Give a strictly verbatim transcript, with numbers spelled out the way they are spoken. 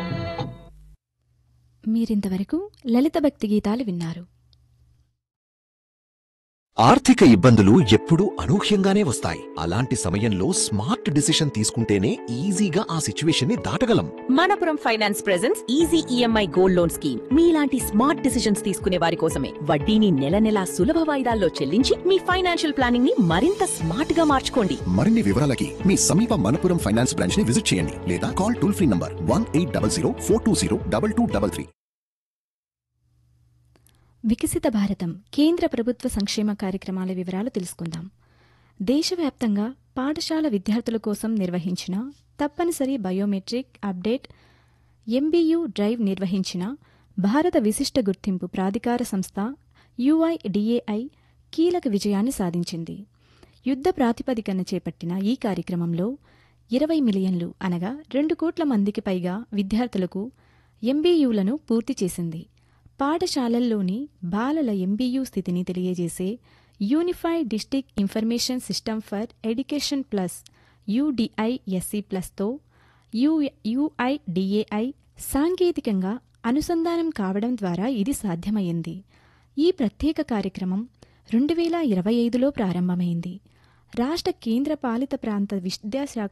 మీరింతవరకు లలిత భక్తి గీతాలు విన్నారు. ఆర్థిక ఇబ్బందులు ఎప్పుడూ అనూహ్యంగానే వస్తాయి. అలాంటి సమయంలో స్మార్ట్ డిసిషన్ తీసుకుంటేనే ఈజీగా ఆ సిచ్యువేషన్ ని దాటగలం. Manappuram finance presents easy EMI gold loan scheme. మీలాంటి స్మార్ట్ డిసిషన్స్ తీసుకునే వారి కోసమే. వడ్డీని నెల నెలా సులభ వాయిదాల్లో చెల్లించి మీ ఫైనాన్షియల్ ప్లానింగ్ ని మరింత స్మార్ట్ గా మార్చుకోండి. మరిన్ని వివరాలకి మీ సమీప మనపురం ఫైనాన్స్ బ్రాంచ్ ని విజిట్ చేయండి లేదా call toll free number one eight double zero four two zero double two double three. వికసిత భారతం కేంద్ర ప్రభుత్వ సంక్షేమ కార్యక్రమాల వివరాలు తెలుసుకుందాం. దేశవ్యాప్తంగా పాఠశాల విద్యార్థుల కోసం నిర్వహించిన తప్పనిసరి బయోమెట్రిక్ అప్డేట్ ఎంబీయూ డ్రైవ్ నిర్వహించిన భారత విశిష్ట గుర్తింపు ప్రాధికార సంస్థ యుఐడిఏఐ కీలక విజయాన్ని సాధించింది. యుద్ధ ప్రాతిపదికన చేపట్టిన ఈ కార్యక్రమంలో ఇరవై మిలియన్లు అనగా రెండు కోట్ల మందికి పైగా విద్యార్థులకు ఎంబీయూలను పూర్తి చేసింది. పాఠశాలల్లోని బాలల ఎంబీయూ స్థితిని తెలియజేసే unified district information system for education plus యూడిఐఎస్సి ప్లస్తో you UIDAI సాంకేతికంగా అనుసంధానం కావడం ద్వారా ఇది సాధ్యమైంది. ఈ ప్రత్యేక కార్యక్రమం రెండు వేల ఇరవై ఐదులో ప్రారంభమైంది. రాష్ట్ర కేంద్ర పాలిత ప్రాంత విద్యాశాఖ